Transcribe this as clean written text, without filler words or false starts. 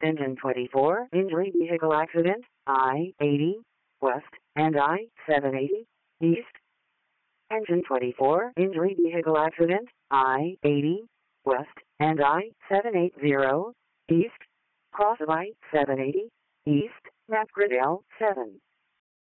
Engine 24, injury vehicle accident, I-80 west and I-780 east. Engine 24, injury vehicle accident, I-80 west and I-780 east. Cross of I-780 east, Map Grid L7.